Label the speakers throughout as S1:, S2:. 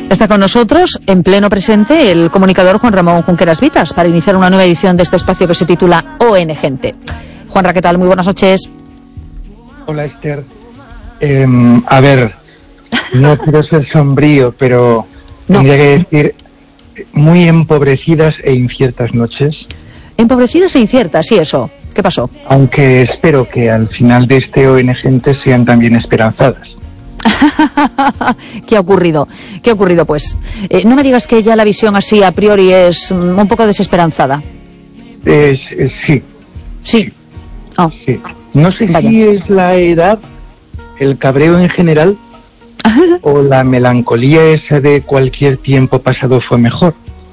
S1: Está con nosotros, en pleno presente, el comunicador Juan Ramón Junqueras Vitas, para iniciar una nueva edición de este espacio que se titula ON Gente. Juanra, ¿qué tal? Muy buenas noches.
S2: Hola, Esther. A ver, no quiero ser sombrío, pero tendría que decir muy empobrecidas e inciertas noches.
S1: Empobrecidas e inciertas, sí, eso. ¿Qué pasó?
S2: Aunque espero que al final de este ON Gente sean también esperanzadas.
S1: ¿Qué ha ocurrido? ¿Qué ha ocurrido, pues? No me digas que ya la visión así a priori es un poco desesperanzada.
S2: Sí.
S1: Sí. Oh.
S2: Sí. No sé si es la edad, el cabreo en general, o la melancolía esa de cualquier tiempo pasado fue mejor.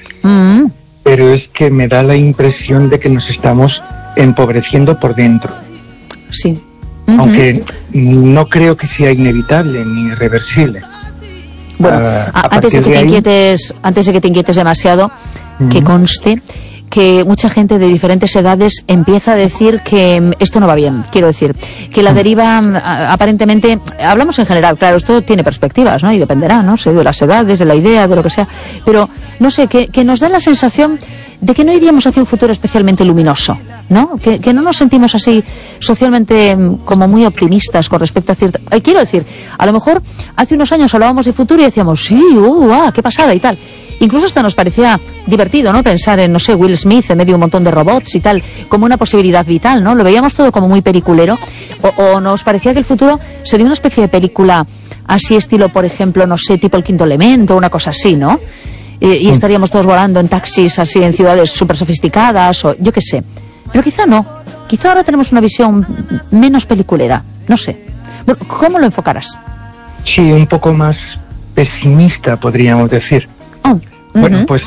S2: Pero es que me da la impresión de que nos estamos empobreciendo por dentro.
S1: Sí.
S2: Aunque no creo que sea inevitable ni irreversible.
S1: Bueno, antes de que te inquietes demasiado, que conste que mucha gente de diferentes edades empieza a decir que esto no va bien. Quiero decir, que la deriva aparentemente, hablamos en general, claro, esto tiene perspectivas, ¿no? Y dependerá, ¿no? De las edades, de la idea, de lo que sea. Pero, no sé, que nos da la sensación de que no iríamos hacia un futuro especialmente luminoso, ¿no? Que no nos sentimos así socialmente como muy optimistas con respecto a cierta... quiero decir, a lo mejor hace unos años hablábamos de futuro y decíamos, sí, qué pasada y tal. Incluso hasta nos parecía divertido, ¿no? Pensar en, no sé, Will Smith en medio de un montón de robots y tal, como una posibilidad vital, ¿no? Lo veíamos todo como muy peliculero. O nos parecía que el futuro sería una especie de película así estilo, por ejemplo, no sé, tipo El Quinto Elemento, una cosa así, ¿no? Y estaríamos todos volando en taxis así en ciudades súper sofisticadas o yo qué sé. Pero quizá no. Quizá ahora tenemos una visión menos peliculera. No sé. Bueno, ¿cómo lo enfocarás?
S2: Sí, un poco más pesimista, podríamos decir. Bueno, pues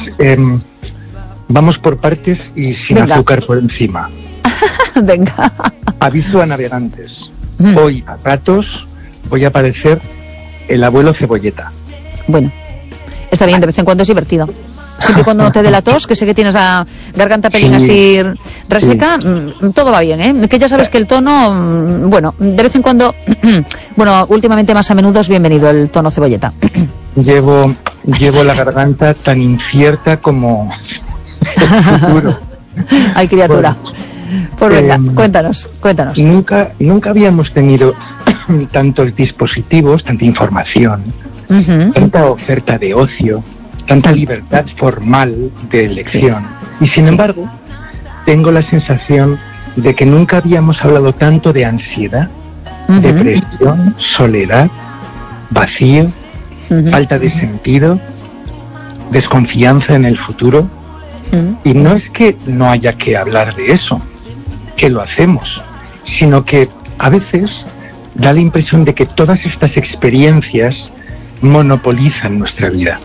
S2: vamos por partes y sin azúcar por encima.
S1: Venga.
S2: Aviso a navegantes. Hoy, a ratos, voy a parecer el abuelo Cebolleta.
S1: Bueno. Está bien, de vez en cuando es divertido. Siempre y cuando no te dé la tos, que sé que tienes la garganta pelín así reseca, todo va bien, ¿eh? Que ya sabes que el tono, bueno, de vez en cuando, bueno, últimamente más a menudo es bienvenido el tono Cebolleta.
S2: Llevo la garganta tan incierta como el futuro.
S1: Ay, criatura. Pues venga, cuéntanos.
S2: Nunca habíamos tenido tantos dispositivos, tanta información, tanta oferta de ocio, tanta libertad formal de elección. Y sin embargo, tengo la sensación de que nunca habíamos hablado tanto de ansiedad, depresión, soledad, vacío, falta de sentido, desconfianza en el futuro. Y no es que no haya que hablar de eso, que lo hacemos, sino que a veces da la impresión de que todas estas experiencias monopolizan nuestra vida.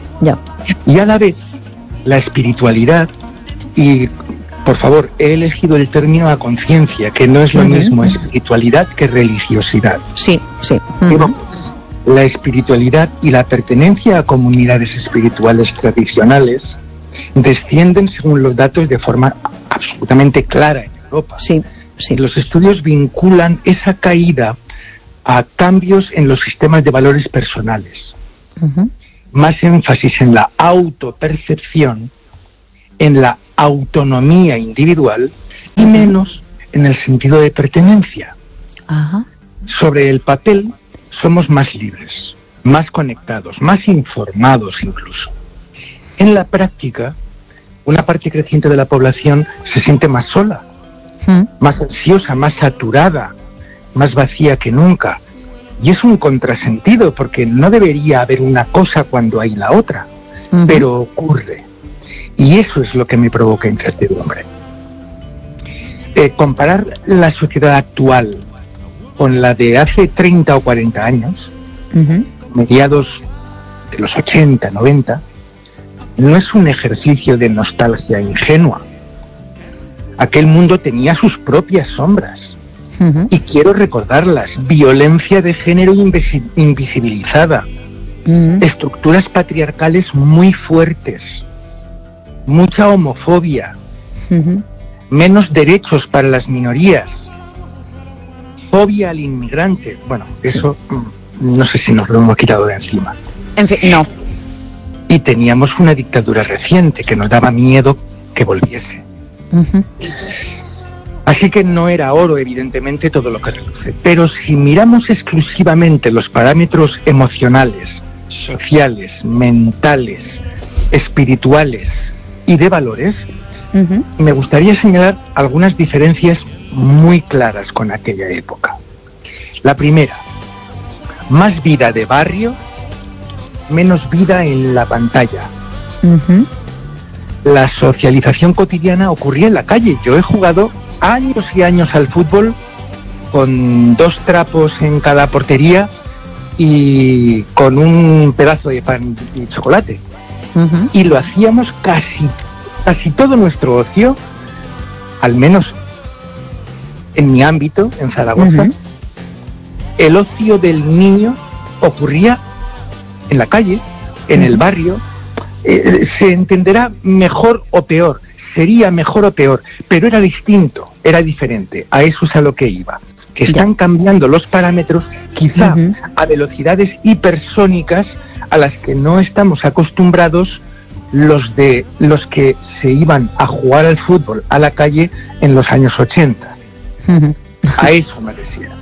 S2: Y a la vez, la espiritualidad, y por favor, he elegido el término a conciencia, que no es lo mismo espiritualidad que religiosidad.
S1: Sí.
S2: Pero la espiritualidad y la pertenencia a comunidades espirituales tradicionales descienden, según los datos, de forma absolutamente clara en Europa.
S1: Sí.
S2: Los estudios vinculan esa caída a cambios en los sistemas de valores personales. Más énfasis en la autopercepción, en la autonomía individual y menos en el sentido de pertenencia. Sobre el papel somos más libres, más conectados, más informados incluso. En la práctica, una parte creciente de la población se siente más sola, más ansiosa, más saturada, más vacía que nunca. Y es un contrasentido, porque no debería haber una cosa cuando hay la otra, pero ocurre. Y eso es lo que me provoca incertidumbre. Comparar la sociedad actual con la de hace 30 o 40 años, mediados de los 80, 90, no es un ejercicio de nostalgia ingenua. Aquel mundo tenía sus propias sombras. Y quiero recordarlas: violencia de género invisibilizada, estructuras patriarcales muy fuertes, mucha homofobia, menos derechos para las minorías, fobia al inmigrante. Bueno, eso no sé si nos lo hemos quitado de encima.
S1: En fin, no.
S2: y teníamos una dictadura reciente que nos daba miedo que volviese. Así que no era oro, evidentemente, todo lo que reluce. Pero si miramos exclusivamente los parámetros emocionales, sociales, mentales, espirituales y de valores, me gustaría señalar algunas diferencias muy claras con aquella época. La primera, más vida de barrio, menos vida en la pantalla. La socialización cotidiana ocurría en la calle. Yo he jugado años y años al fútbol con 2 trapos en cada portería y con un pedazo de pan y chocolate. Y lo hacíamos casi todo nuestro ocio, al menos en mi ámbito, en Zaragoza. El ocio del niño ocurría en la calle, en el barrio. Se entenderá mejor o peor, sería mejor o peor, pero era distinto, era diferente. A eso es a lo que iba, que están cambiando los parámetros, quizá a velocidades hipersónicas a las que no estamos acostumbrados los que se iban a jugar al fútbol a la calle en los años 80. A eso me refiero.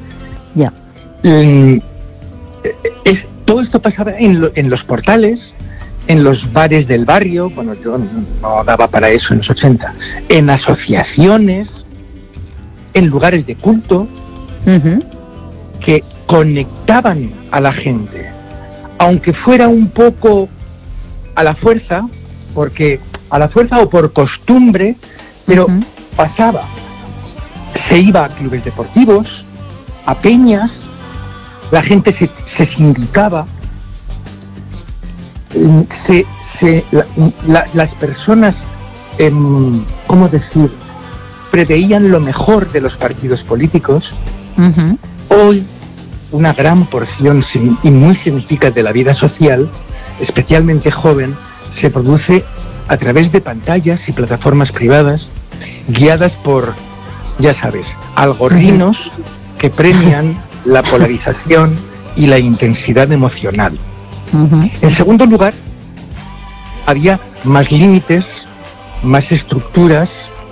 S2: Todo esto pasaba en los portales, en los bares del barrio. Bueno, yo no daba para eso en los 80, en asociaciones, en lugares de culto, que conectaban a la gente, aunque fuera un poco a la fuerza, porque a la fuerza o por costumbre, pero pasaba. Se iba a clubes deportivos, a peñas, la gente se sindicaba, las personas, ¿cómo decir?, preveían lo mejor de los partidos políticos. Hoy, una gran porción y muy significativa de la vida social, especialmente joven, se produce a través de pantallas y plataformas privadas, guiadas por, ya sabes, algoritmos que premian la polarización y la intensidad emocional. En segundo lugar, había más límites, más estructuras,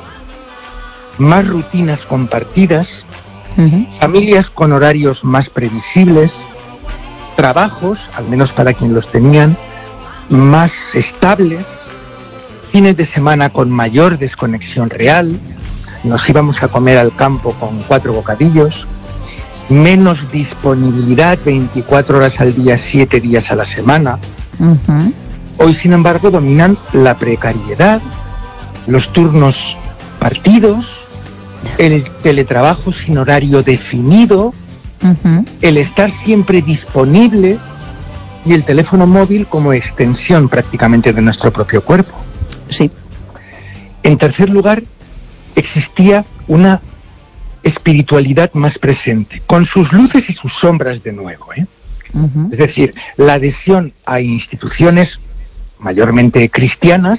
S2: más rutinas compartidas, familias con horarios más previsibles, trabajos, al menos para quien los tenían, más estables, fines de semana con mayor desconexión real, nos íbamos a comer al campo con 4 bocadillos, menos disponibilidad 24 horas al día, 7 días a la semana. Hoy, sin embargo, dominan la precariedad, los turnos partidos, el teletrabajo sin horario definido, el estar siempre disponible y el teléfono móvil como extensión prácticamente de nuestro propio cuerpo.
S1: Sí.
S2: En tercer lugar, existía una espiritualidad más presente, con sus luces y sus sombras de nuevo, Es decir, la adhesión a instituciones mayormente cristianas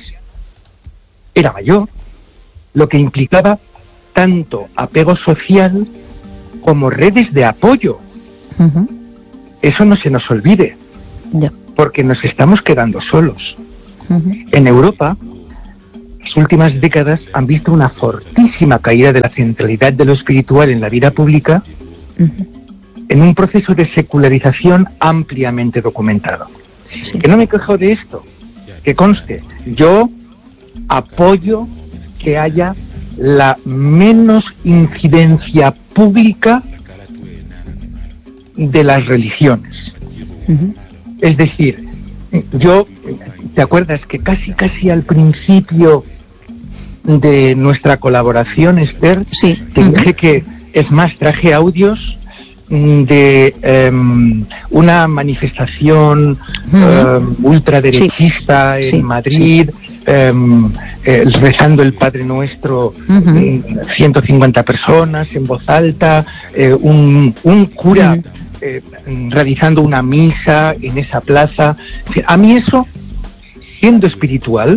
S2: era mayor, lo que implicaba tanto apego social como redes de apoyo. Eso no se nos olvide, porque nos estamos quedando solos. En Europa, las últimas décadas han visto una fortísima caída de la centralidad de lo espiritual en la vida pública, en un proceso de secularización ampliamente documentado. Que no me quejo de esto, que conste, yo apoyo que haya la menos incidencia pública de las religiones. Es decir, ¿te acuerdas que casi al principio de nuestra colaboración, Esther, te dije que, es más, traje audios de una manifestación ultraderechista en Madrid, rezando el Padre Nuestro, 150 personas en voz alta, un cura realizando una misa en esa plaza. A mí eso, siendo espiritual,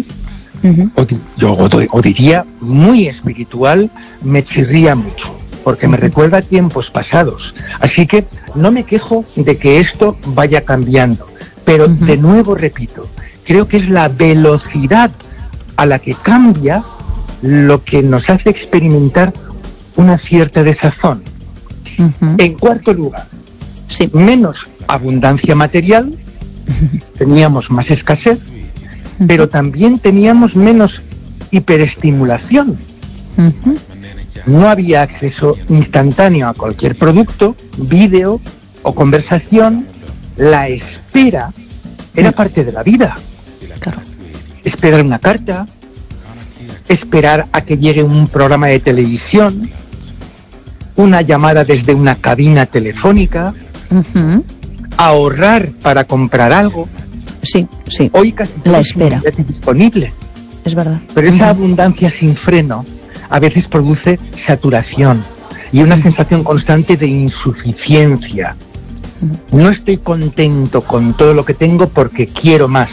S2: o diría muy espiritual, me chirría mucho, porque me recuerda a tiempos pasados. Así que no me quejo de que esto vaya cambiando, Pero de nuevo repito, creo que es la velocidad a la que cambia lo que nos hace experimentar una cierta desazón. En cuarto lugar, menos abundancia material, teníamos más escasez, pero también teníamos menos hiperestimulación. No había acceso instantáneo a cualquier producto, vídeo o conversación. La espera era parte de la vida.
S1: Claro.
S2: Esperar una carta, esperar a que llegue un programa de televisión, una llamada desde una cabina telefónica, ahorrar para comprar algo.
S1: Sí.
S2: Hoy casi
S1: la espera
S2: es disponible.
S1: Es verdad.
S2: Pero esa abundancia sin freno a veces produce saturación y una sensación constante de insuficiencia. No estoy contento con todo lo que tengo porque quiero más.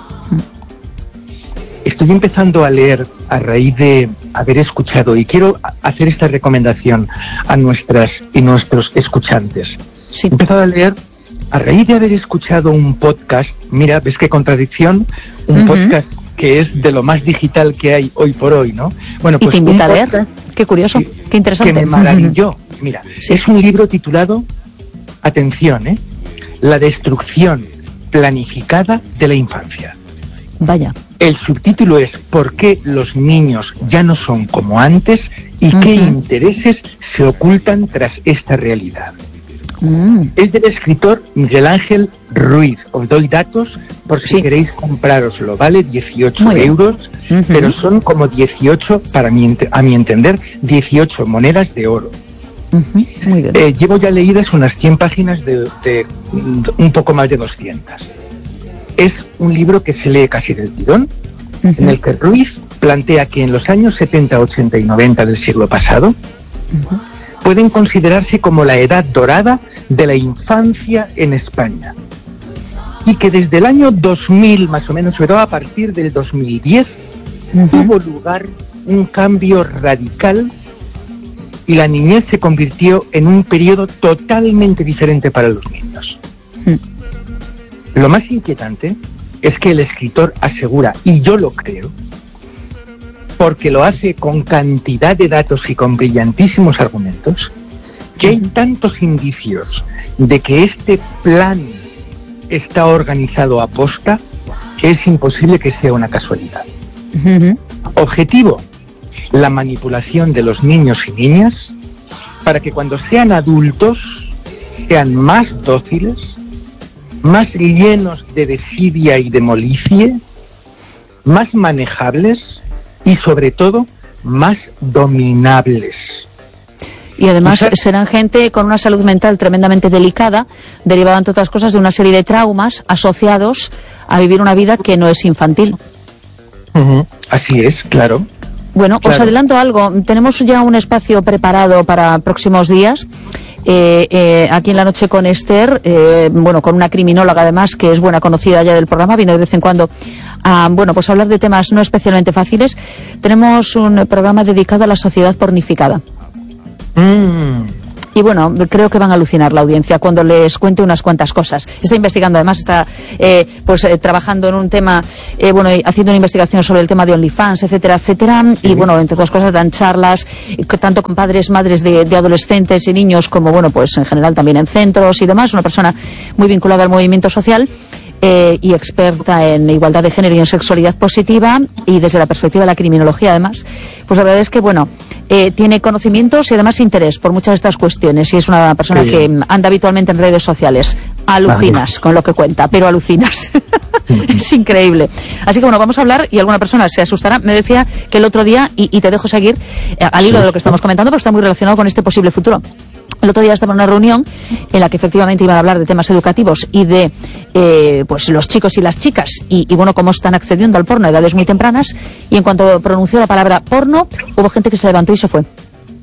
S2: Estoy empezando a leer a raíz de haber escuchado, y quiero hacer esta recomendación a nuestras y nuestros escuchantes. He empezado a leer a raíz de haber escuchado un podcast. Mira, ¿ves qué contradicción? Un podcast que es de lo más digital que hay hoy por hoy, ¿no? Bueno, pues
S1: y te invita a leer. Qué curioso, qué interesante.
S2: Que me maravilló. Mira, es un libro titulado, atención, La destrucción planificada de la infancia.
S1: Vaya.
S2: El subtítulo es ¿Por qué los niños ya no son como antes y qué intereses se ocultan tras esta realidad? Es del escritor Miguel Ángel Ruiz. Os doy datos por si queréis comprároslo, ¿vale? 18 euros, pero son como 18, a mi entender, 18 monedas de oro.
S1: Muy bien.
S2: Llevo ya leídas unas 100 páginas de un poco más de 200. Es un libro que se lee casi del tirón, en el que Ruiz plantea que en los años 70, 80 y 90 del siglo pasado pueden considerarse como la edad dorada de la infancia en España. Y que desde el año 2000, más o menos, sobre todo a partir del 2010, tuvo lugar un cambio radical y la niñez se convirtió en un periodo totalmente diferente para los niños. Lo más inquietante es que el escritor asegura, y yo lo creo, porque lo hace con cantidad de datos y con brillantísimos argumentos, que hay tantos indicios de que este plan está organizado a posta que es imposible que sea una casualidad. Objetivo, la manipulación de los niños y niñas para que cuando sean adultos sean más dóciles, más llenos de desidia y de molicie, más manejables y sobre todo más dominables.
S1: Y además serán gente con una salud mental tremendamente delicada, derivada entre otras cosas de una serie de traumas asociados a vivir una vida que no es infantil.
S2: Así es, claro.
S1: Bueno, claro. Os adelanto algo. Tenemos ya un espacio preparado para próximos días. Aquí en La Noche con Esther, con una criminóloga además que es buena conocida ya del programa, viene de vez en cuando a hablar de temas no especialmente fáciles. Tenemos un programa dedicado a la sociedad pornificada. Y bueno, creo que van a alucinar la audiencia cuando les cuente unas cuantas cosas. Está investigando, además está trabajando en un tema, haciendo una investigación sobre el tema de OnlyFans, etcétera, etcétera. Y bueno, entre otras cosas dan charlas tanto con padres, madres de adolescentes y niños como, en general también en centros y demás. Una persona muy vinculada al movimiento social. Y experta en igualdad de género y en sexualidad positiva, y desde la perspectiva de la criminología además, pues la verdad es que tiene conocimientos y además interés por muchas de estas cuestiones, y es una persona que anda habitualmente en redes sociales. Alucinas con lo que cuenta, pero alucinas. Es increíble. Así que vamos a hablar, y alguna persona se asustará. Me decía que el otro día, y te dejo seguir al hilo de lo que estamos comentando, porque está muy relacionado con este posible futuro. El otro día estaba en una reunión en la que efectivamente iban a hablar de temas educativos y de los chicos y las chicas y cómo están accediendo al porno a edades muy tempranas, y en cuanto pronunció la palabra porno hubo gente que se levantó y se fue.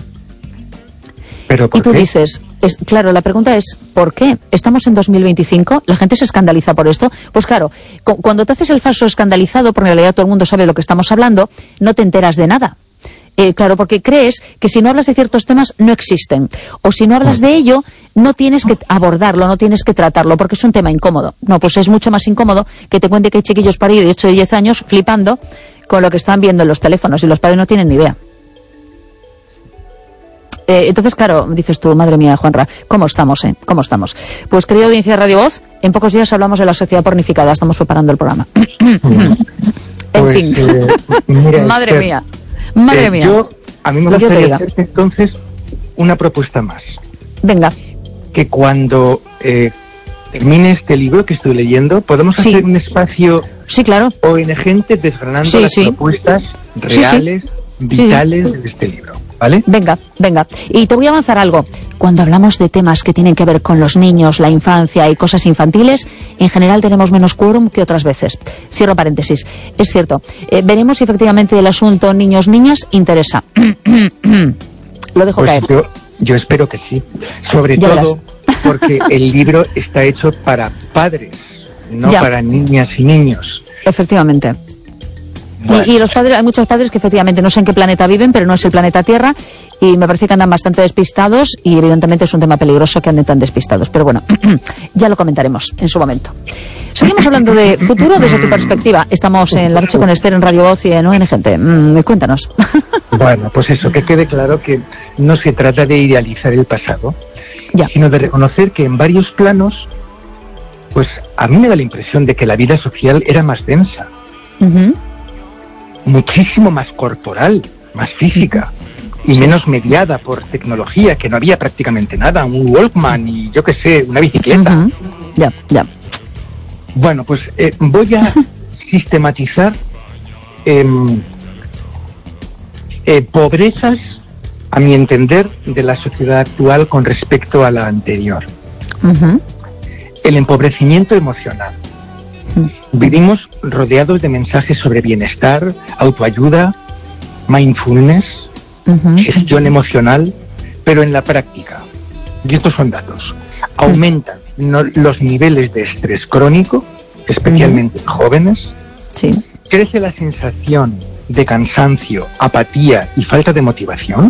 S2: ¿Pero por
S1: y tú
S2: qué?
S1: dices, claro, la pregunta es ¿por qué? Estamos en 2025, la gente se escandaliza por esto. Pues claro, cuando te haces el falso escandalizado, porque en realidad todo el mundo sabe de lo que estamos hablando, no te enteras de nada. Claro, porque crees que si no hablas de ciertos temas no existen, o si no hablas de ello no tienes que abordarlo, no tienes que tratarlo, porque es un tema incómodo. No, pues es mucho más incómodo que te cuente que hay chiquillos por ahí de 8 y 10 años flipando con lo que están viendo en los teléfonos y los padres no tienen ni idea. Entonces, claro, dices tú, madre mía, Juanra, ¿cómo estamos, ¿Cómo estamos? Pues, querida audiencia de Radio Voz, en pocos días hablamos de la sociedad pornificada, estamos preparando el programa. En fin, mira, madre mía.
S2: A mí me gustaría hacerte entonces una propuesta más.
S1: Venga.
S2: Que cuando termine este libro que estoy leyendo, podemos hacer un espacio
S1: claro.
S2: ONG desgranando las propuestas reales, vitales de este libro. ¿Vale?
S1: Venga. Y te voy a avanzar algo. Cuando hablamos de temas que tienen que ver con los niños, la infancia y cosas infantiles, en general tenemos menos quórum que otras veces. Cierro paréntesis. Es cierto. Veremos si efectivamente el asunto niños-niñas interesa. Lo dejo caer.
S2: Yo espero que sí. Sobre todo verás. Porque el libro está hecho para padres, no para niñas y niños.
S1: Efectivamente. Y los padres, hay muchos padres que efectivamente no sé en qué planeta viven, pero no es el planeta Tierra, y me parece que andan bastante despistados, y evidentemente es un tema peligroso que anden tan despistados. Pero bueno, ya lo comentaremos en su momento. Seguimos hablando de futuro desde tu perspectiva. Estamos en La Noche con Esther en Radio Voz y en ONG Gente. Cuéntanos.
S2: Bueno, pues eso, que quede claro que no se trata de idealizar el pasado, sino de reconocer que en varios planos, pues a mí me da la impresión de que la vida social era más densa. Muchísimo más corporal, más física y menos mediada por tecnología, que no había prácticamente nada, un Walkman y yo qué sé, una bicicleta.
S1: Ya.
S2: Bueno, pues voy a sistematizar pobrezas, a mi entender, de la sociedad actual con respecto a la anterior. El empobrecimiento emocional. Vivimos rodeados de mensajes sobre bienestar, autoayuda, mindfulness, gestión emocional, pero en la práctica, y estos son datos, aumentan los niveles de estrés crónico, especialmente en jóvenes, crece la sensación de cansancio, apatía y falta de motivación,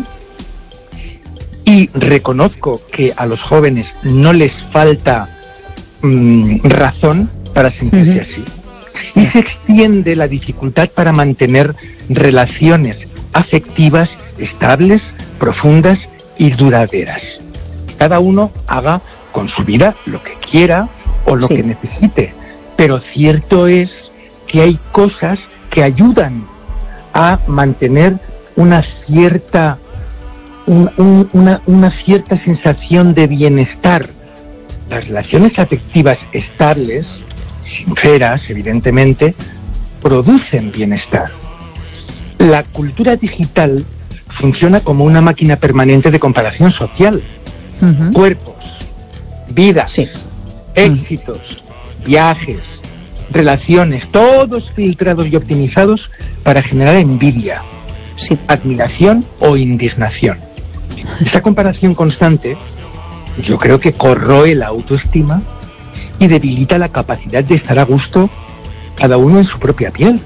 S2: y reconozco que a los jóvenes no les falta razón para sentirse así. Y se extiende la dificultad para mantener relaciones afectivas estables, profundas y duraderas. Cada uno haga con su vida lo que quiera o lo que necesite, pero cierto es que hay cosas que ayudan a mantener una cierta sensación de bienestar. Las relaciones afectivas estables, sinceras, evidentemente, producen bienestar. La cultura digital funciona como una máquina permanente de comparación social. Cuerpos, vidas, éxitos, viajes, relaciones, todos filtrados y optimizados para generar envidia, admiración o indignación. Esa comparación constante, yo creo que corroe la autoestima y debilita la capacidad de estar a gusto cada uno en su propia piel.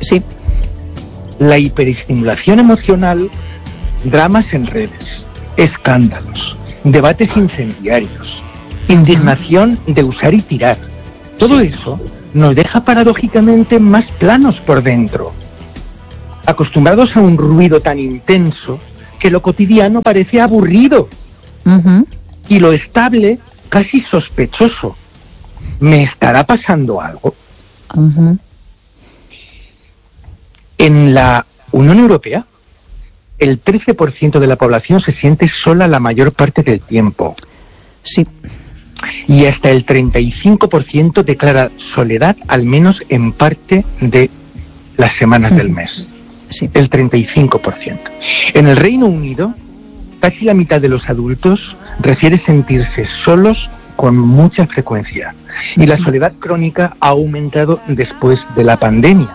S2: La hiperestimulación emocional, dramas en redes, escándalos, debates incendiarios, indignación de usar y tirar, todo eso nos deja paradójicamente más planos por dentro, acostumbrados a un ruido tan intenso que lo cotidiano parece aburrido y lo estable casi sospechoso. ¿Me estará pasando algo? En la Unión Europea, el 13% de la población se siente sola la mayor parte del tiempo. Y hasta el 35% declara soledad al menos en parte de las semanas del mes. El 35%. En el Reino Unido, casi la mitad de los adultos refiere sentirse solos con mucha frecuencia. Y la soledad crónica ha aumentado después de la pandemia.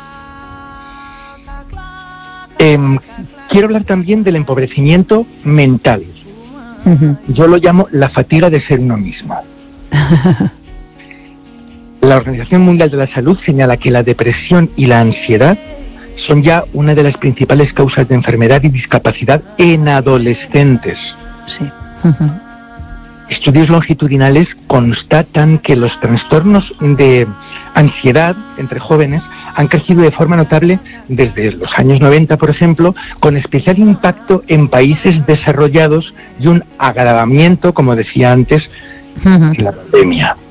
S2: Quiero hablar también del empobrecimiento mental. Yo lo llamo la fatiga de ser uno mismo. La Organización Mundial de la Salud señala que la depresión y la ansiedad son ya una de las principales causas de enfermedad y discapacidad en adolescentes.
S1: Sí.
S2: Estudios longitudinales constatan que los trastornos de ansiedad entre jóvenes han crecido de forma notable desde los años 90, por ejemplo, con especial impacto en países desarrollados y un agravamiento, como decía antes, en la pandemia.